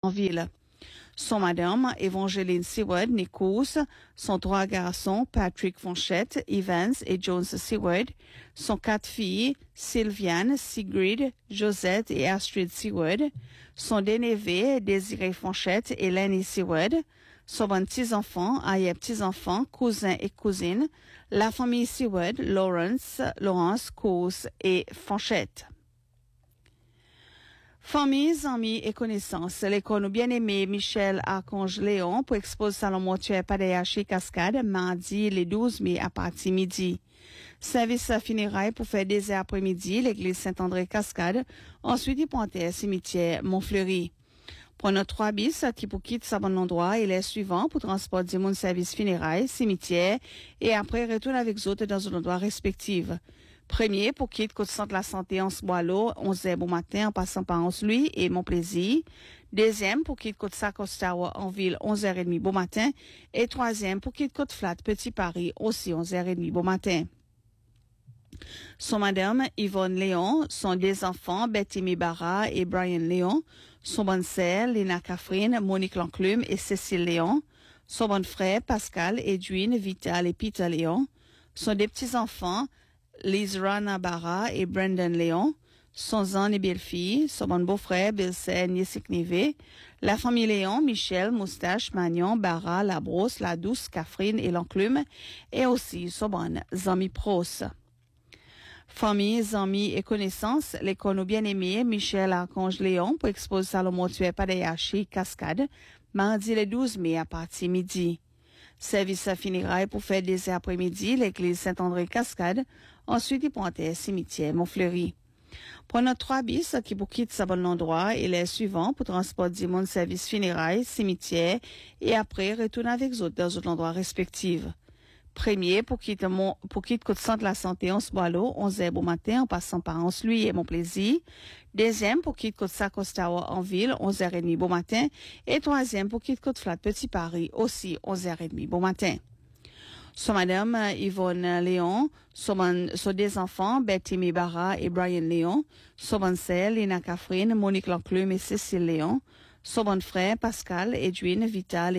en ville. Son madame, Evangeline Seward Nichols, son 3 garçons, Patrick Fonchette, Evans et Jones Seward, son 4 filles, Sylviane, Sigrid, Josette et Astrid Seward, son 2 neveux, Désiré Fonchette et Lenny Seward, son bon petits-enfants, arrière-petits-enfants, cousins et cousines, la famille Seward, Laurence, Coase et Fonchette. Familles, amis et connaissances, l'école bien-aimé Michel Archange Léon pour exposer salon mortuaire Padeyashi Cascade mardi le 12 mai à partir midi. Service funérailles pour faire des heures après-midi, l'église Saint-André Cascade, ensuite il pointait cimetière Montfleury. Prenons 3 bis qui pour quitter sa bon endroit et les suivants pour transporter mon service funérailles, cimetière et après retourne avec les autres dans un endroit respectif. Premier pour quitter côte centre la santé en Boileau, 11h bon matin en passant par Anse-Louis et Mon Plaisir. Deuxième pour quitter côte Sacostawa en ville, 11h30 bon matin. Et troisième pour quitter côte Flat Petit Paris, aussi 11h30 bon matin. Son madame Yvonne Léon, son 2 enfants Betty Mibara et Brian Léon, son bonne sœur Lina Catherine, Monique Lanclume et Cécile Léon, son bon frère Pascal, Edwin, Vital et Peter Léon, son 2 petits-enfants Lizra Nabara et Brendan Léon, son zan et belle-fille, son bon beau-frère Bilser Niesik-Nivé, la famille Léon, Michel, Moustache, Magnon, Barra, Labrosse, La Douce, Catherine et L'Enclume, et aussi son bon Zami Pros. Familles, amis et connaissances, l'école bien-aimé Michel Archange Léon pour exposer salon mortuaire Padeyashi Cascade, mardi le 12 mai à partir midi. Service funérailles pour faire des après-midi, l'église Saint-André Cascade, ensuite il pointait cimetière Montfleury. Prenons 3 bis qui pour quitter sa bon endroit et les suivants pour transporter mon service funérailles, cimetière et après retourne avec les autres dans un endroit respectif. Premier pour quitter côte centre la santé en Boileau, 11h bon matin en passant par Anse-Louis et Mon Plaisir. Deuxième pour quitter côte Sacostawa en ville, 11h30 bon matin. Et troisième pour quitter côte Flat Petit Paris, aussi 11h30 bon matin. Son madame Yvonne Léon, son 2 enfants Betty Mibara et Brian Léon, son bonne sœur Lina Catherine, Monique Lanclume et Cécile Léon, son bon frère Pascal, Edwin, Vital